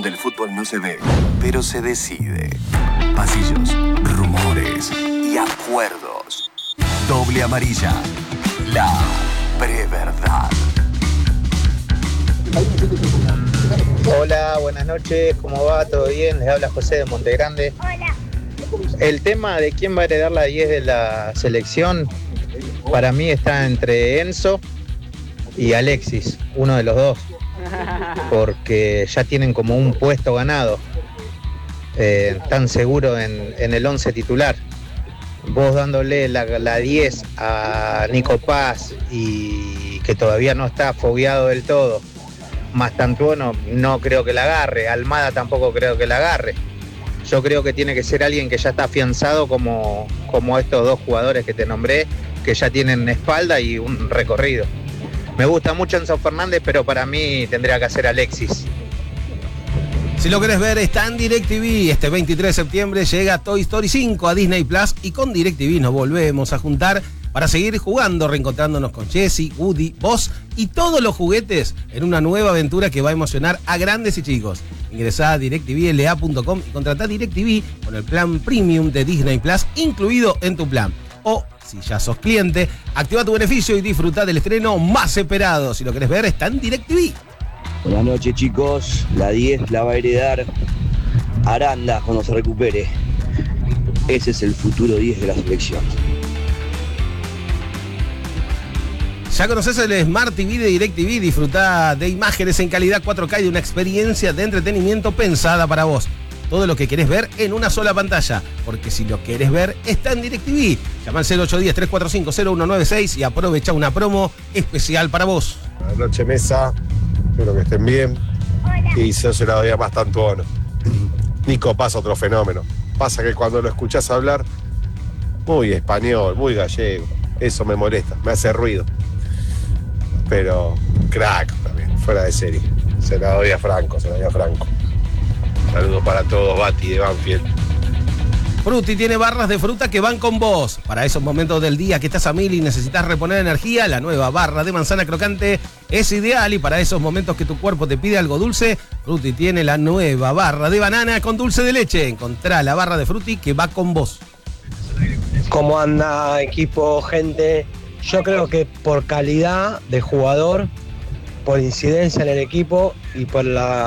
donde el fútbol no se ve, pero se decide. Pasillos, rumores y acuerdos. Doble amarilla. La preverdad. Hola, buenas noches, ¿cómo va? ¿Todo bien? Les habla José de Montegrande. Hola. El tema de quién va a heredar la 10 de la selección, para mí está entre Enzo y Alexis, uno de los dos, porque ya tienen como un puesto ganado, tan seguro en el 11 titular. Vos dándole la 10 a Nico Paz y que todavía no está fogueado del todo, Mastantuono no creo que la agarre, Almada tampoco creo que la agarre. Yo creo que tiene que ser alguien que ya está afianzado como estos dos jugadores que te nombré, que ya tienen espalda y un recorrido. Me gusta mucho Enzo Fernández, pero para mí tendría que ser Alexis. Si lo querés ver, está en DirecTV. Este 23 de septiembre llega Toy Story 5 a Disney Plus y con DirecTV nos volvemos a juntar para seguir jugando, reencontrándonos con Jessie, Woody, Buzz y todos los juguetes en una nueva aventura que va a emocionar a grandes y chicos. Ingresá a directvla.com y contratá DirecTV con el plan premium de Disney Plus incluido en tu plan. O, si ya sos cliente, activa tu beneficio y disfruta del estreno más esperado. Si lo querés ver, está en DirecTV. Buenas noches, chicos. La 10 la va a heredar Aranda cuando se recupere. Ese es el futuro 10 de la selección. ¿Ya conoces el Smart TV de DirecTV? Disfrutá de imágenes en calidad 4K y de una experiencia de entretenimiento pensada para vos. Todo lo que querés ver en una sola pantalla. Porque si lo querés ver, está en DirecTV. Llama al 0810-345-0196 y aprovecha una promo especial para vos. Buenas noches, mesa. Espero que estén bien. Hola. Y se la doy a Mastantuono. Nico Paz, otro fenómeno. Pasa que cuando lo escuchás hablar, muy español, muy gallego, eso me molesta, me hace ruido. Pero crack también, fuera de serie. Se la doy a Franco. Saludos para todos, Bati de Banfield. Frutti tiene barras de fruta que van con vos. Para esos momentos del día que estás a mil y necesitas reponer energía, la nueva barra de manzana crocante es ideal. Y para esos momentos que tu cuerpo te pide algo dulce, Frutti tiene la nueva barra de banana con dulce de leche. Encontrá la barra de Frutti que va con vos. ¿Cómo anda, equipo, gente? Yo creo que por calidad de jugador, por incidencia en el equipo y por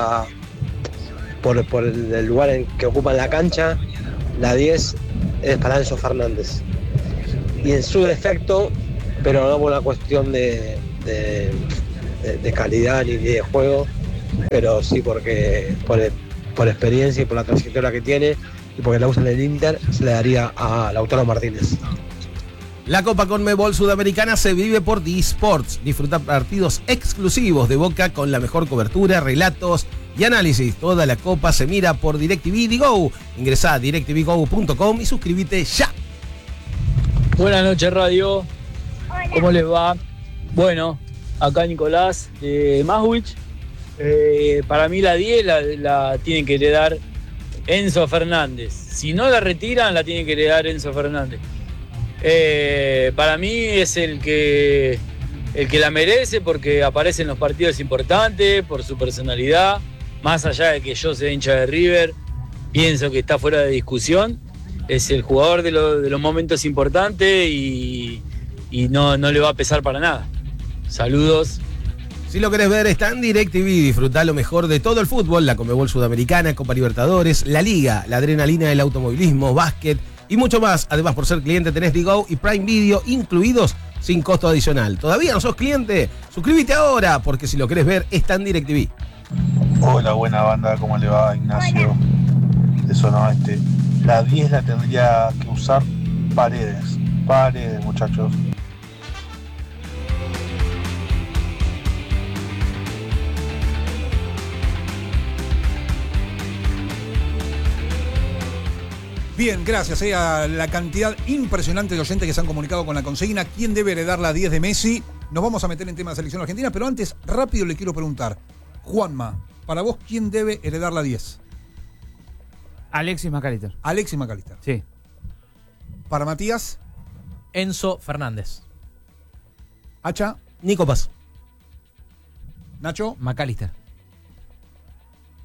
el lugar en que ocupa en la cancha, la 10 es para Enzo Fernández. Y en su defecto, pero no por una cuestión de calidad ni de juego, pero sí porque por experiencia y por la trayectoria que tiene y porque la usa en el Inter, se le daría a Lautaro Martínez. La Copa Conmebol Sudamericana se vive por D-Sports. Disfruta partidos exclusivos de Boca con la mejor cobertura, relatos y análisis. Toda la Copa se mira por DirecTV Go. Ingresá a directvgo.com y suscríbete ya. Buenas noches, radio. Hola. ¿Cómo les va? Bueno, acá Nicolás de Maswich. Para mí la 10 la tiene que heredar Enzo Fernández. Si no la retiran, la tiene que heredar Enzo Fernández. Para mí es el que la merece porque aparece en los partidos importantes, por su personalidad. Más allá de que yo sea hincha de River, pienso que está fuera de discusión. Es el jugador de los momentos importantes y no le va a pesar para nada. Saludos. Si lo querés ver, está en DirecTV. Disfrutá lo mejor de todo el fútbol, la Conmebol Sudamericana, Copa Libertadores, la Liga, la adrenalina del automovilismo, básquet y mucho más. Además, por ser cliente tenés Digo y Prime Video incluidos sin costo adicional. ¿Todavía no sos cliente? Suscríbete ahora, porque si lo querés ver, está en DirecTV. Hola, buena banda, ¿cómo le va, Ignacio? De Zona Oeste. La 10 la tendría que usar Paredes, muchachos. Bien, gracias a la cantidad impresionante de oyentes que se han comunicado con la consigna. ¿Quién debe heredar la 10 de Messi? Nos vamos a meter en tema de selección argentina, pero antes, rápido le quiero preguntar. Juanma, para vos, ¿quién debe heredar la 10? Alexis McAllister. Alexis McAllister. Sí. Para Matías. Enzo Fernández. Hacha. Nico Paz. Nacho. McAllister.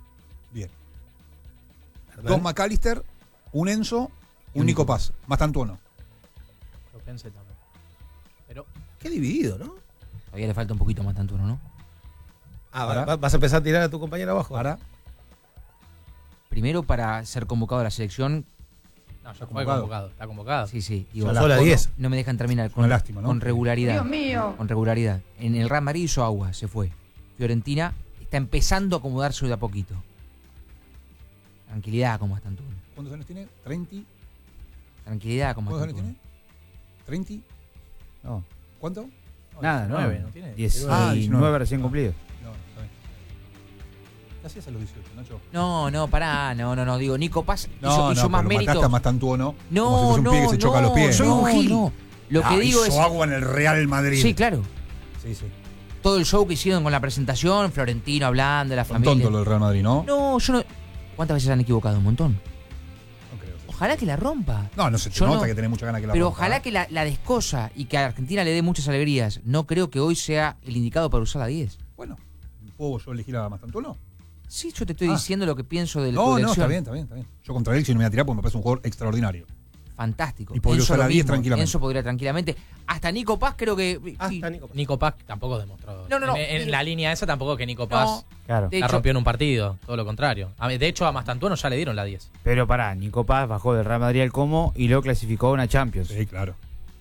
Bien. 2 McAllister, un Enzo, un Nico Paz. Mastantuono. Lo pensé también. Pero Qué dividido, ¿no? Todavía le falta un poquito más Mastantuono, ¿no? ¿Vas a empezar a tirar a tu compañero abajo? Ahora. Primero, para ser convocado a la selección. no, ya fue convocado. Está convocado. Sí, sí. Ya solo a 10. No me dejan terminar. Una lástima, ¿no? Con regularidad. Dios mío. Con regularidad. En el Real Madrid hizo agua, se fue. Fiorentina está empezando a acomodarse de a poquito. Tranquilidad con Mastantuono. ¿Cuántos años tiene? ¿30? Tranquilidad con ¿Cuántos años Mastantuono. tiene? ¿30? No, ¿Cuánto? nada, 19, no. ¿no tiene? 19 recién cumplidos. No, está bien. ¿Qué hacías a los 18, Nacho? No, pará, no, digo, Nico Paz No, hizo más pero mérito. mataste a Mastantuono como si No, fuese un pibe que se choca los pies. soy ¿no? un gil. No. Lo que digo hizo es. agua en el Real Madrid. Sí, claro. Sí, sí. Todo el show que hicieron con la presentación, Florentino hablando de la Son familia. tontos los del Real Madrid, ¿no? No, yo no. ¿Cuántas veces se han equivocado? Un montón. No creo. Ojalá que la rompa. No se te Yo nota no. que tenés mucha ganas que la Pero rompa, ojalá ¿eh? que la descosa y que a Argentina le dé muchas alegrías. No creo que hoy sea el indicado para usar la 10. Bueno, ¿puedo yo elegir a Mastantuono? Sí, yo te estoy diciendo lo que pienso de la No, elección. está bien. Yo contra él si no me voy a tirar porque me parece un jugador extraordinario. Fantástico. Y podría Enzo usar la lo 10 mismo. tranquilamente. Enzo podría tranquilamente. Hasta Nico Paz creo que. Nico Paz tampoco demostró. No. En la línea esa tampoco que Nico Paz Claro. De la hecho- rompió en un partido. Todo lo contrario. De hecho, a Mastantuono ya le dieron la 10. Pero pará, Nico Paz bajó del Real Madrid al Como y lo clasificó a una Champions. Sí, claro.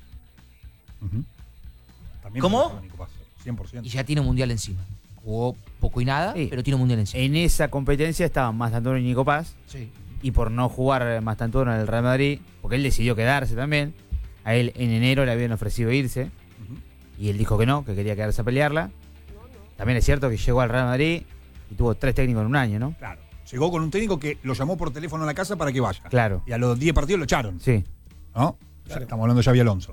También ¿Cómo? me gusta Nico Paz, 100%. Y ya tiene un mundial encima. Jugó poco y nada, Sí. pero tiene un mundial encima. En esa competencia estaban Mastantuono y Nico Paz. Sí. Y por no jugar Mastantuono en el Real Madrid, porque él decidió quedarse también, a él en enero le habían ofrecido irse. Y él dijo que no, que quería quedarse a pelearla. También es cierto que llegó al Real Madrid y tuvo 3 técnicos en un año, ¿no? Claro. Llegó con un técnico que lo llamó por teléfono a la casa para que vaya. Claro. Y a los 10 partidos lo echaron. Sí. ¿No? Ya estamos hablando de Xabi Alonso.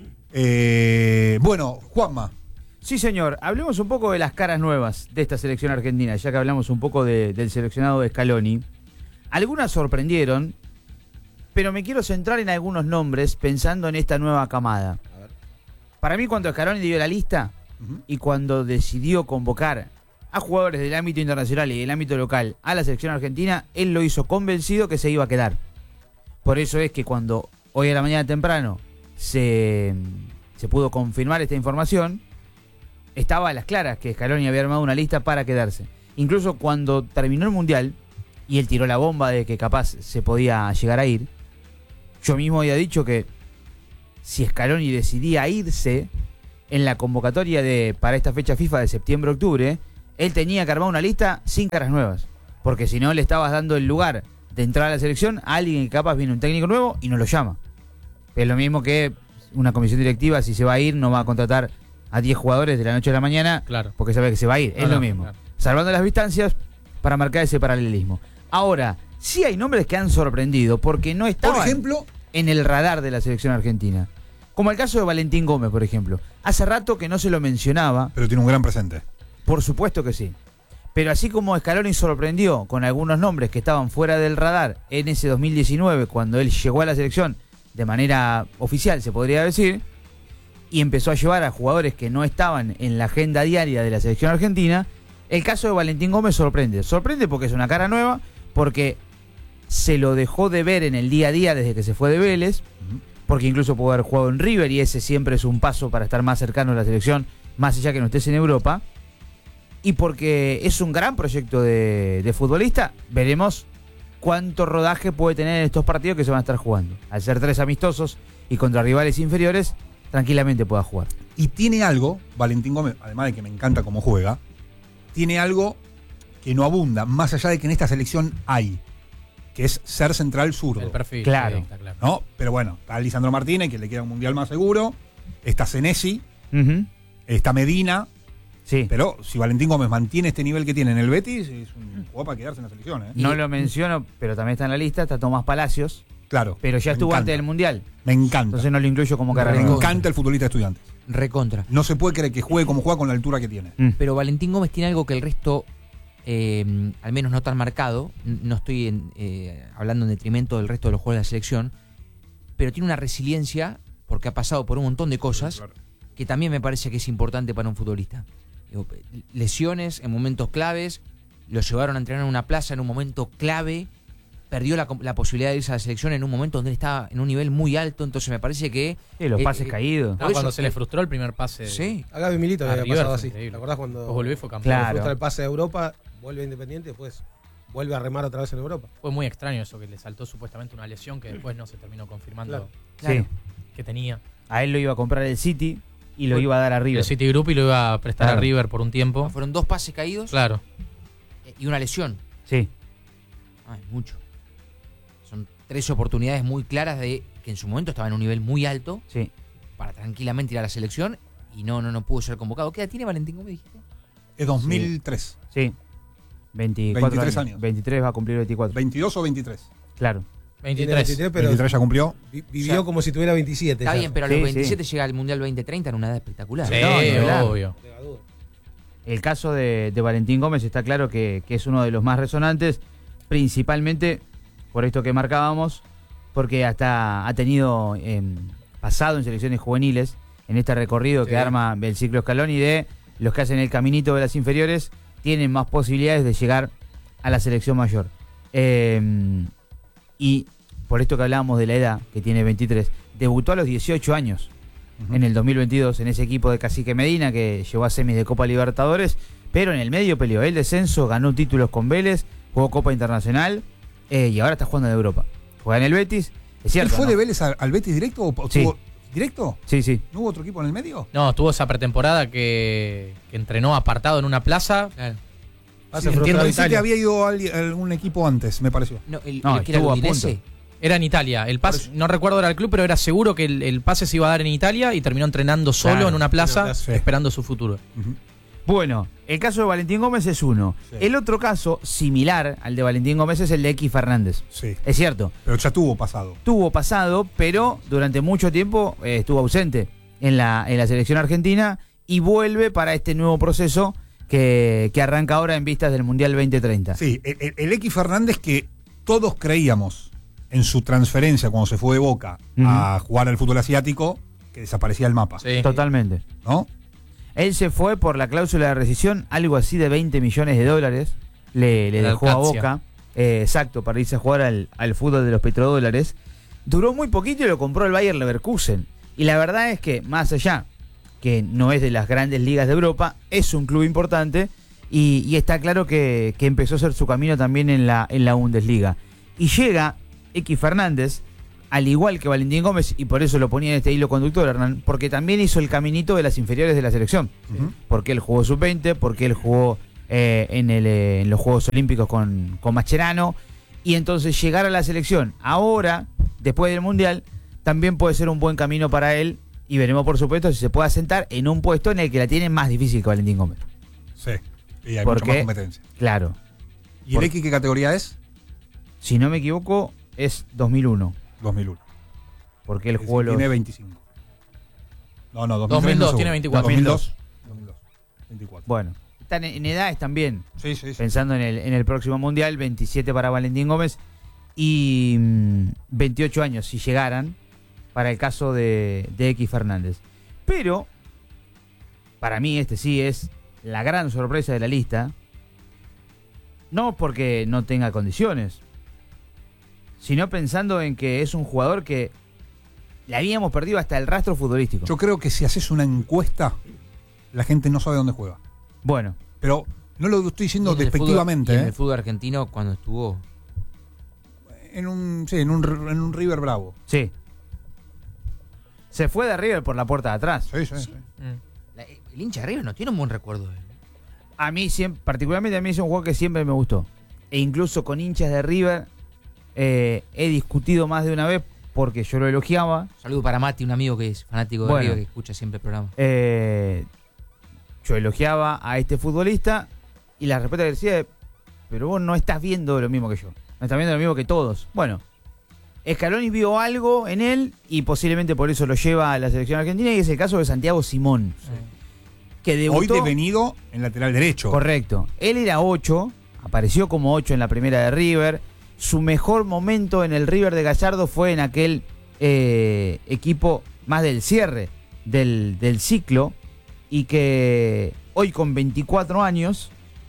Bueno, Juanma. Sí, señor. Hablemos un poco de las caras nuevas de esta selección argentina, ya que hablamos un poco del seleccionado de Scaloni. Algunas sorprendieron, pero me quiero centrar en algunos nombres pensando en esta nueva camada. Para mí, cuando Scaloni dio la lista y cuando decidió convocar a jugadores del ámbito internacional y del ámbito local a la selección argentina, él lo hizo convencido que se iba a quedar. Por eso es que cuando hoy a la mañana temprano se pudo confirmar esta información, estaba a las claras que Scaloni había armado una lista para quedarse. Incluso cuando terminó el Mundial y él tiró la bomba de que capaz se podía llegar a ir, yo mismo había dicho que si Scaloni decidía irse en la convocatoria para esta fecha FIFA de septiembre-octubre, él tenía que armar una lista sin caras nuevas, porque si no le estabas dando el lugar de entrar a la selección a alguien que capaz viene un técnico nuevo y no lo llama. Es lo mismo que una comisión directiva, si se va a ir, no va a contratar a 10 jugadores de la noche a la mañana, Claro. porque sabe que se va a ir. Es lo mismo. Claro. Salvando las distancias para marcar ese paralelismo. Ahora, sí hay nombres que han sorprendido porque no estaban Por ejemplo, en el radar de la selección argentina. Como el caso de Valentín Gómez, por ejemplo. Hace rato que no se lo mencionaba. pero tiene un gran presente. Por supuesto que sí. Pero así como Scaloni sorprendió con algunos nombres que estaban fuera del radar en ese 2019, cuando él llegó a la selección de manera oficial, se podría decir, y empezó a llevar a jugadores que no estaban en la agenda diaria de la selección argentina, el caso de Valentín Gómez sorprende. Sorprende porque es una cara nueva, porque se lo dejó de ver en el día a día desde que se fue de Vélez, porque incluso pudo haber jugado en River y ese siempre es un paso para estar más cercano a la selección, más allá que no estés en Europa. Y porque es un gran proyecto de futbolista, veremos cuánto rodaje puede tener en estos partidos que se van a estar jugando. Al ser 3 amistosos y contra rivales inferiores, tranquilamente pueda jugar. Y tiene algo, Valentín Gómez, además de que me encanta cómo juega, tiene algo que no abunda, más allá de que en esta selección hay, que es ser central zurdo. El perfil. Claro. Sí, está claro. ¿No? Pero bueno, está Lisandro Martínez, que le queda un mundial más seguro, está Senesi, está Medina. Sí. Pero si Valentín Gómez mantiene este nivel que tiene en el Betis, es un jugador para quedarse en la selección, ¿eh? No lo menciono, pero también está en la lista, está Tomás Palacios, Claro. pero ya me estuvo encanta. antes del Mundial. Me encanta. Entonces no lo incluyo como cara Me nueva. encanta el futbolista de Estudiantes. Recontra. No se puede creer que juegue como juega con la altura que tiene. Pero Valentín Gómez tiene algo que el resto, al menos no tan marcado, no estoy hablando en detrimento del resto de los jugadores de la selección, pero tiene una resiliencia, porque ha pasado por un montón de cosas, Claro. que también me parece que es importante para un futbolista. Lesiones en momentos claves, lo llevaron a entrenar en una plaza en un momento clave, perdió la posibilidad de irse a la selección en un momento donde él estaba en un nivel muy alto, entonces me parece que... los pases caídos. Cuando se le frustró el primer pase. Sí. A Gaby Milito le había River pasado fue así. increíble. ¿Te acordás cuando Volvió y fue campeón? le frustra el pase a Europa, vuelve a Independiente y después vuelve a remar otra vez en Europa? Fue muy extraño eso, que le saltó supuestamente una lesión que después no se terminó confirmando Sí. que tenía. A él lo iba a comprar el City y lo iba a dar a River. El City Group y lo iba a prestar Claro. a River por un tiempo. Fueron 2 pases caídos Claro. y una lesión. Sí. Es mucho. Son 3 oportunidades muy claras de que en su momento estaba en un nivel muy alto Sí. para tranquilamente ir a la selección y no pudo ser convocado. ¿Qué edad tiene Valentín Gómez, dijiste? Es 2003. Sí. 24 23 años. 23 va a cumplir 24. ¿22 o 23? Claro. 23. Pero 23 ya cumplió. vivió O sea, como si tuviera 27. Está ya. bien, pero a los 27 llega al Mundial 2030 en una edad espectacular. Sí, No, obvio. El caso de Valentín Gómez está claro que es uno de los más resonantes, principalmente por esto que marcábamos, porque hasta ha tenido pasado en selecciones juveniles, en este recorrido que arma el ciclo Scaloni de los que hacen el caminito de las inferiores, tienen más posibilidades de llegar a la selección mayor. Y por esto que hablábamos de la edad, que tiene 23, debutó a los 18 años. En el 2022 en ese equipo de Cacique Medina que llevó a semis de Copa Libertadores, pero en el medio peleó el descenso, ganó títulos con Vélez, jugó Copa Internacional y ahora está jugando en Europa. Juega en el Betis, es cierto. ¿Él fue ¿no? de Vélez al Betis directo o Sí. estuvo directo? Sí, sí. ¿No hubo otro equipo en el medio? No, tuvo esa pretemporada que entrenó apartado en una plaza. Claro. Sí, entiendo, pensé que había ido a algún equipo antes, me pareció. No, que era estuvo a Udinese. punto. Era en Italia. El pase, no recuerdo ahora el club, pero era seguro que el pase se iba a dar en Italia y terminó entrenando solo Claro, en una plaza, en una plaza. esperando su futuro. Bueno, el caso de Valentín Gómez es uno. Sí. El otro caso, similar al de Valentín Gómez, es el de X Fernández. Sí. Es cierto. Pero ya tuvo pasado. Tuvo pasado, pero durante mucho tiempo estuvo ausente en la selección argentina y vuelve para este nuevo proceso que arranca ahora en vistas del Mundial 2030. Sí, el X Fernández que todos creíamos en su transferencia cuando se fue de Boca a jugar al fútbol asiático, que desaparecía el mapa. Sí. Totalmente. ¿No? Él se fue por la cláusula de rescisión, algo así de $20 millones. Le La dejó a Alcacia. Boca. Exacto, para irse a jugar al fútbol de los petrodólares. Duró muy poquito y lo compró el Bayer Leverkusen. Y la verdad es que, más allá que no es de las grandes ligas de Europa, es un club importante y está claro que empezó a hacer su camino también en la Bundesliga. Y llega X Fernández, al igual que Valentín Gómez, y por eso lo ponía en este hilo conductor, Hernán, porque también hizo el caminito de las inferiores de la selección. Porque él jugó sub-20, porque él jugó en los Juegos Olímpicos con Mascherano, y entonces llegar a la selección ahora, después del Mundial, también puede ser un buen camino para él, y veremos por supuesto si se puede asentar en un puesto en el que la tiene más difícil que Valentín Gómez. Sí, y hay mucha más competencia. Claro. ¿Y el X qué categoría es? Si no me equivoco, es 2001. 2001. Porque él jugó Tiene los... 25. No, 2002, tiene 24. 2002. 24. Bueno, están en edades también. Sí, sí, sí. Pensando en el próximo Mundial, 27 para Valentín Gómez y 28 años si llegaran para el caso de X Fernández. Pero, para mí este sí es la gran sorpresa de la lista. No porque no tenga condiciones, sino pensando en que es un jugador que le habíamos perdido hasta el rastro futbolístico. Yo creo que si haces una encuesta, la gente no sabe dónde juega. Bueno. Pero no lo estoy diciendo Y en el despectivamente. fútbol- y en el fútbol argentino cuando estuvo... En un River Bravo. Sí. Se fue de River por la puerta de atrás. Sí, sí, sí. El hincha de River no tiene un buen recuerdo de él. A mí, particularmente a mí es un juego que siempre me gustó. E incluso con hinchas de River he discutido más de una vez porque yo lo elogiaba. Saludo para Mati, un amigo que es fanático de Bueno. River, que escucha siempre el programa. Yo elogiaba a este futbolista y la respuesta que decía, pero vos no estás viendo lo mismo que yo. No estás viendo lo mismo que todos. Bueno, Scaloni vio algo en él y posiblemente por eso lo lleva a la selección argentina, y es el caso de Santiago Simón. Que debutó, Hoy devenido en lateral derecho. Correcto. Él era 8, apareció como 8 en la primera de River. Su mejor momento en el River de Gallardo fue en aquel equipo más del cierre del ciclo, y que hoy con 24 años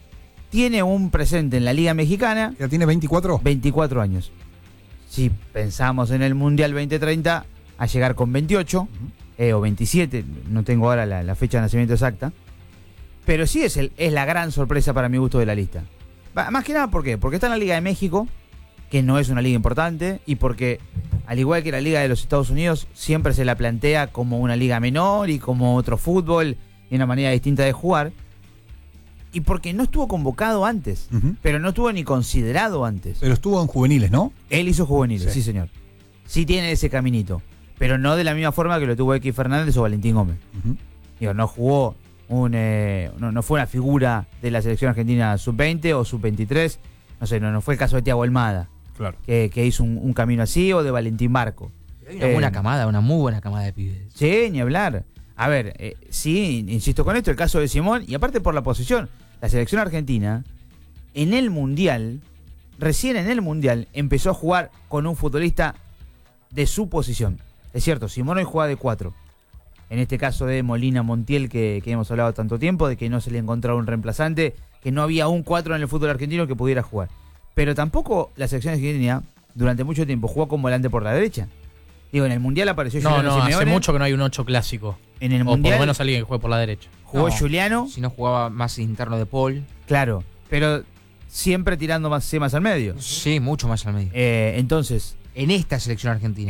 Tiene un presente en la Liga Mexicana. ¿Ya tiene 24? 24 años. Si pensamos en el Mundial 2030, a llegar con 28 o 27, no tengo ahora la fecha de nacimiento exacta. Pero sí es la gran sorpresa para mi gusto de la lista. Más que nada, ¿por qué? Porque está en la Liga de México, que no es una liga importante, y porque, al igual que la Liga de los Estados Unidos, siempre se la plantea como una liga menor y como otro fútbol y una manera distinta de jugar. Y porque no estuvo convocado antes, pero no estuvo ni considerado antes. Pero estuvo en juveniles, ¿no? Él hizo juveniles, sí señor. Sí tiene ese caminito, pero no de la misma forma que lo tuvo X Fernández o Valentín Gómez. Digo, no jugó no fue una figura de la selección argentina sub-20 o sub-23. No sé, no fue el caso de Thiago Almada, claro, que hizo un camino así, o de Valentín Barco. Hay una buena camada, una muy buena camada de pibes. Sí, ni hablar. A ver, sí, insisto con esto, el caso de Simón, y aparte por la posición. La selección argentina, en el Mundial, recién en el Mundial, empezó a jugar con un futbolista de su posición. Es cierto, Simón hoy juega de 4. En este caso de Molina Montiel, que hemos hablado tanto tiempo, de que no se le encontraba un reemplazante, que no había un 4 en el fútbol argentino que pudiera jugar. Pero tampoco la selección argentina, durante mucho tiempo, jugó con volante por la derecha. Digo, en el Mundial apareció Juliano Simeone. Hace mucho que no hay un 8 clásico. En el o Mundial, por lo menos alguien que juegue por la derecha. Jugó Juliano. Si no jugaba más interno de Paul. Claro, pero siempre tirando más al medio. Sí, mucho más al medio. Entonces, en esta selección argentina.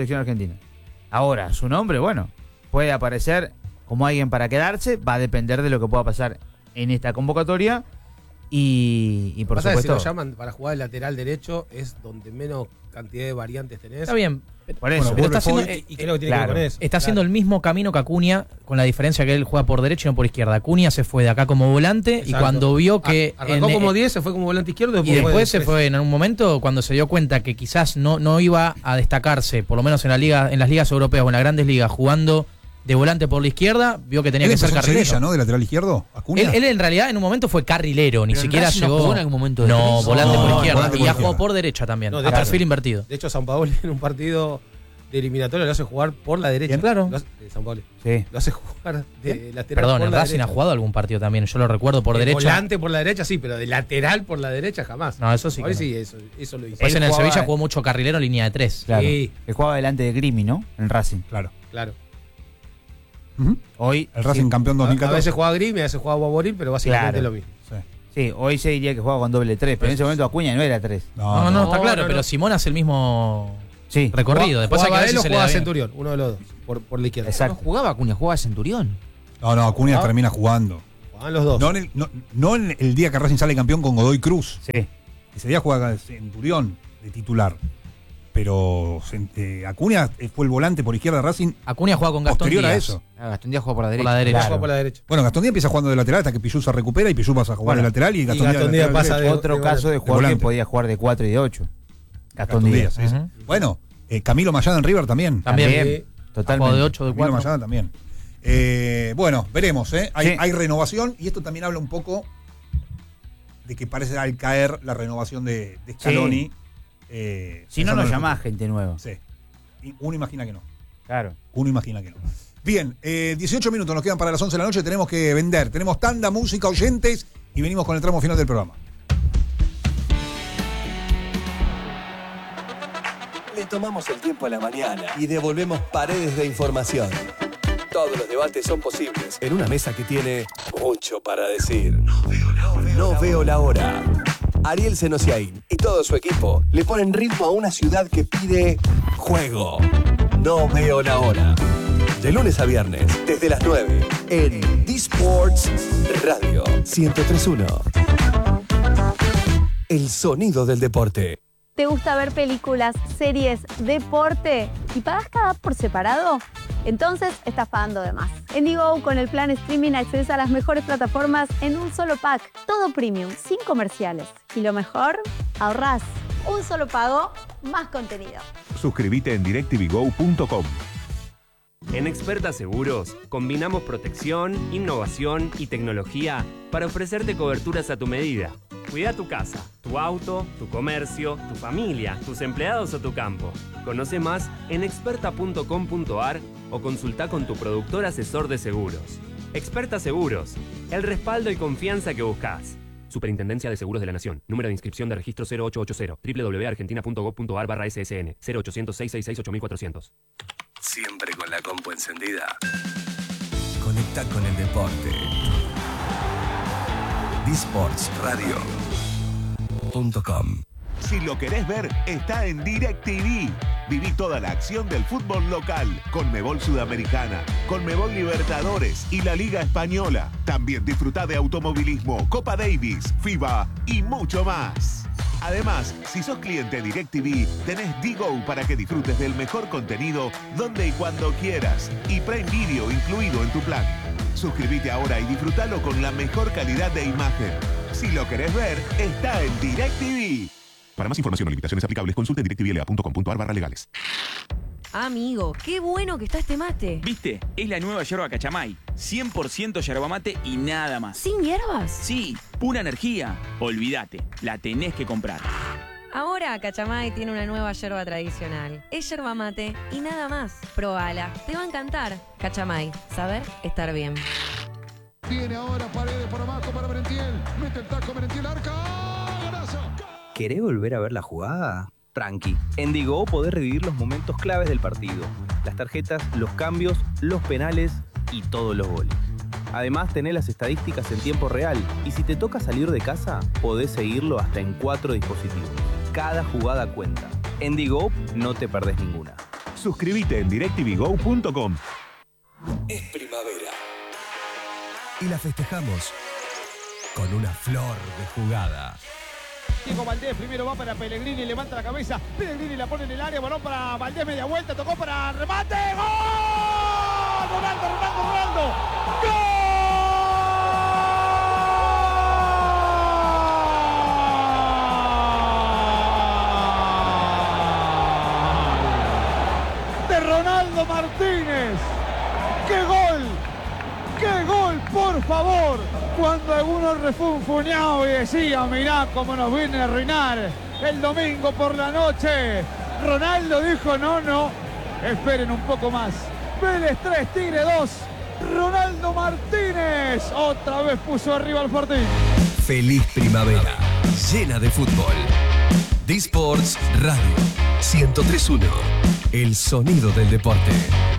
Ahora, su nombre, bueno, puede aparecer como alguien para quedarse. Va a depender de lo que pueda pasar en esta convocatoria. Y por supuesto, si lo llaman para jugar el lateral derecho, es donde menos cantidad de variantes tenés. Está bien. Por eso. Pero está haciendo, y creo que tiene que ver con eso. Está haciendo el mismo camino que Acuña, con la diferencia que él juega por derecha y no por izquierda. Acuña se fue de acá como volante. Exacto. Y cuando vio que arrancó como 10, se fue como volante izquierdo. Y después se fue en un momento cuando se dio cuenta que quizás no iba a destacarse, por lo menos en las ligas europeas o en las grandes ligas, jugando de volante por la izquierda, vio que tenía que ser carrilero. Sevilla, ¿no? De lateral izquierdo, Acuña. Él en realidad en un momento fue carrilero, ni siquiera llegó. No jugó en algún momento de volante por izquierda. Volante Y ha jugado por derecha también, a perfil invertido. De hecho, San Paolo en un partido de eliminatorio lo hace jugar por la derecha. Claro. San Paolo. Sí. Lo hace jugar de lateral. Perdón, por en la Racing derecha. ha jugado algún partido también, yo lo recuerdo por derecha. Volante por la derecha sí, pero de lateral por la derecha jamás. No, eso sí. Hoy sí, eso lo hizo. Pues en el Sevilla jugó mucho carrilero, línea de 3. Claro. Sí. Él jugaba delante de Grimi, ¿no? En Racing. Claro. Hoy el Racing campeón 2014. A veces jugaba Grimi, a veces jugaba Boboril, pero básicamente es lo mismo. Sí, hoy se diría que juega con doble 3, pero en ese momento Acuña no era 3. No, está claro, pero Simón hace el mismo recorrido. Después jugaba hay que ver si jugaba Centurión, uno de los dos, por la izquierda. No jugaba Acuña, jugaba Centurión. No, Acuña termina jugando. Jugaban los dos. No en el día que Racing sale campeón con Godoy Cruz. Sí. Ese día juega Centurión de titular. Pero Acuña fue el volante por izquierda de Racing. Acuña juega con Gastón posterior Díaz. a eso. Gastón Díaz juega por la derecha. Claro. Por la derecha. Bueno, Gastón Díaz empieza jugando de lateral hasta que Pillú se recupera y Pillú pasa a jugar de lateral y Gastón Díaz pasa de otro caso de jugador que podía jugar de 4 y de 8. Gastón Díaz. Sí. Bueno, Camilo Mayada en River también. También. Totalmente. De 8, de 4. Camilo Mayada también. Bueno, veremos. Hay renovación y esto también habla un poco de que parece al caer la renovación de Scaloni. Si no nos llamás gente nueva. Sí. Uno imagina que no. Claro. Uno imagina que no. Bien, 18 minutos nos quedan para las 11 de la noche. Tenemos que vender. Tenemos tanda, música, oyentes y venimos con el tramo final del programa. Le tomamos el tiempo a la mañana y devolvemos paredes de información. Todos los debates son posibles en una mesa que tiene mucho para decir. No veo la hora. Ariel Senosiaín y todo su equipo le ponen ritmo a una ciudad que pide juego. No veo la hora. De lunes a viernes, desde las 9, en D-Sports Radio 103.1. El sonido del deporte. ¿Te gusta ver películas, series, deporte y pagas cada por separado? Entonces estás pagando de más. En Digo, con el plan streaming accedes a las mejores plataformas en un solo pack. Todo premium, sin comerciales. Y lo mejor, ahorrás. Un solo pago, más contenido. Suscríbete en directvgo.com. En Experta Seguros, combinamos protección, innovación y tecnología para ofrecerte coberturas a tu medida. Cuida tu casa, tu auto, tu comercio, tu familia, tus empleados o tu campo. Conoce más en experta.com.ar o consulta con tu productor asesor de seguros. Experta Seguros, el respaldo y confianza que buscas. Superintendencia de Seguros de la Nación. Número de inscripción de registro 0880. www.argentina.gov.ar/ssn. 0800-666-8400. Siempre con la compu encendida. Conecta con el deporte. disportsradio.com. Si lo querés ver, está en DirecTV. Viví toda la acción del fútbol local, Conmebol Sudamericana, Conmebol Libertadores y la Liga Española. También disfrutá de automovilismo, Copa Davis, FIBA y mucho más. Además, si sos cliente DirecTV, tenés D-Go para que disfrutes del mejor contenido donde y cuando quieras. Y Prime Video incluido en tu plan. Suscríbete ahora y disfrutalo con la mejor calidad de imagen. Si lo querés ver, está en DirecTV. Para más información o limitaciones aplicables, consulte directvla.com.ar/legales. Amigo, qué bueno que está este mate. ¿Viste? Es la nueva yerba Cachamay. 100% yerba mate y nada más. ¿Sin hierbas? Sí, pura energía. Olvídate, la tenés que comprar. Ahora Cachamay tiene una nueva yerba tradicional. Es yerba mate y nada más. Probala, te va a encantar. Cachamay, saber estar bien. Viene ahora Paredes por abajo para Merentiel. Mete el taco Merentiel, arca. ¡Golazo! ¿Querés volver a ver la jugada? Tranqui. En Digo podés revivir los momentos claves del partido. Las tarjetas, los cambios, los penales y todos los goles. Además, tenés las estadísticas en tiempo real. Y si te toca salir de casa, podés seguirlo hasta en 4 dispositivos. Cada jugada cuenta. En Digo no te perdés ninguna. Suscríbete en directvgo.com. Es primavera. Y la festejamos con una flor de jugada. Diego Valdés primero va para Pellegrini, levanta la cabeza, Pellegrini la pone en el área, balón para Valdés, media vuelta, tocó para remate, ¡gol! ¡Ronaldo! ¡Gol! De Ronaldo Martínez. ¡Qué gol! ¡Qué gol, por favor! Cuando algunos refunfuñaban y decían, mirá cómo nos viene a arruinar el domingo por la noche. Ronaldo dijo, no, esperen un poco más. Vélez 3, Tigre 2. Ronaldo Martínez otra vez puso arriba al Fortín. Feliz primavera, llena de fútbol. Disports Radio 103.1, el sonido del deporte.